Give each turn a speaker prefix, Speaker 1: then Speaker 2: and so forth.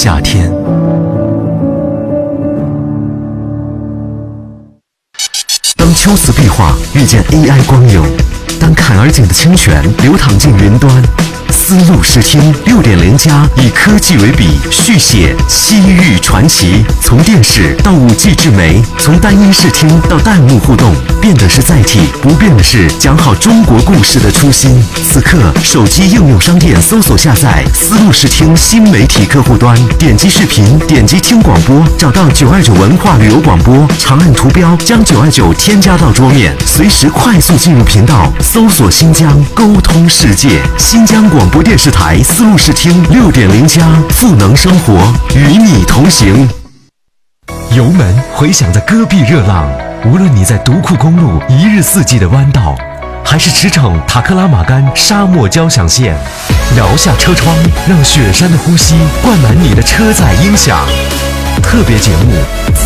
Speaker 1: 夏天。当秋瓷壁画遇见 AI 光影，当坎儿井的清泉流淌进云端，丝路视听6.0+以科技为笔，续写西域传奇。从电视到5G 智媒，从单音视听到弹幕互动，变的是载体，不变的是讲好中国故事的初心。此刻，手机应用商店搜索下载丝路视听新媒体客户端，点击视频，点击听广播，找到929文化旅游广播，长按图标将929添加到桌面，随时快速进入频道，搜索新疆，沟通世界。新疆广播电视台丝路视听6.0+，赋能生活，与你同行。油门回响在戈壁热浪，无论你在独库公路1日4季的弯道，还是驰骋塔克拉玛干沙漠交响线，摇下车窗，让雪山的呼吸灌满你的车载音响。特别节目